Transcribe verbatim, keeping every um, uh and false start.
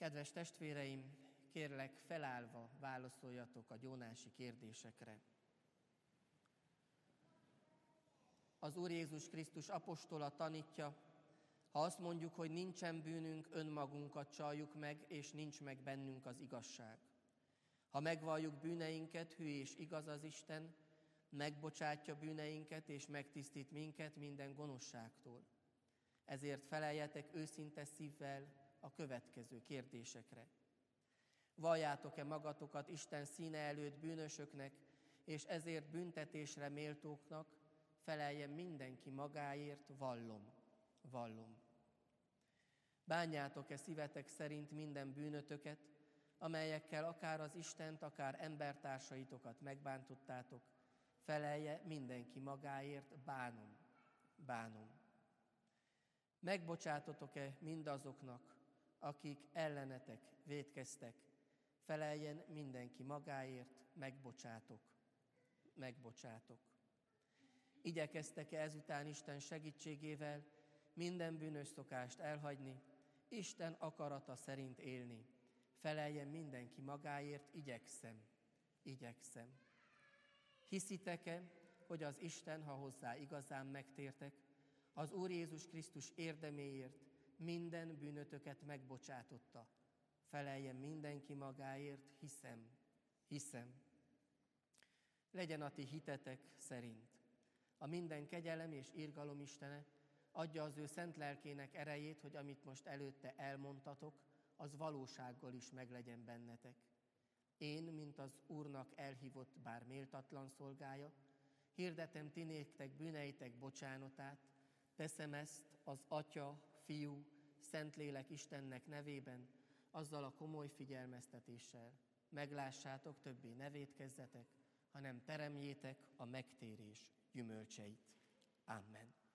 Kedves testvéreim, kérlek, felállva válaszoljatok a gyónási kérdésekre. Az Úr Jézus Krisztus apostola tanítja, ha azt mondjuk, hogy nincsen bűnünk, önmagunkat csaljuk meg, és nincs meg bennünk az igazság. Ha megvalljuk bűneinket, hű és igaz az Isten, megbocsátja bűneinket, és megtisztít minket minden gonoszságtól. Ezért feleljetek őszinte szívvel a következő kérdésekre. Valljátok-e magatokat Isten színe előtt bűnösöknek, és ezért büntetésre méltóknak? Feleljen mindenki magáért, vallom, vallom. Bánjátok-e szívetek szerint minden bűnötöket, amelyekkel akár az Istent, akár embertársaitokat megbántottátok? Felelje mindenki magáért, bánom, bánom. Megbocsátotok-e mindazoknak, akik ellenetek vétkeztek? Feleljen mindenki magáért, megbocsátok, megbocsátok. Igyekeztek-e ezután Isten segítségével minden bűnös szokást elhagyni, Isten akarata szerint élni? Feleljen mindenki magáért, igyekszem, igyekszem. Hiszitek-e, hogy az Isten, ha hozzá igazán megtértek, az Úr Jézus Krisztus érdeméért minden bűnötöket megbocsátotta? Feleljen mindenki magáért, hiszem, hiszem. Legyen a ti hitetek szerint. A minden kegyelem és irgalom Istene adja az ő szent lelkének erejét, hogy amit most előtte elmondtatok, az valósággal is meglegyen bennetek. Én, mint az Úrnak elhívott, bár méltatlan szolgája, hirdetem ti néktek bűneitek bocsánatát, teszem ezt az Atya, Fiú, Szentlélek Istennek nevében, azzal a komoly figyelmeztetéssel. Meglássátok, többé ne vétkezzetek, hanem teremjétek a megtérés gyümölcseit. Amen.